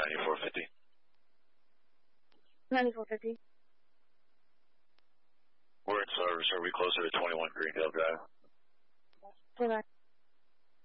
9450. 9450. We're in service. Are we closer to 21 Greendale Drive? Okay.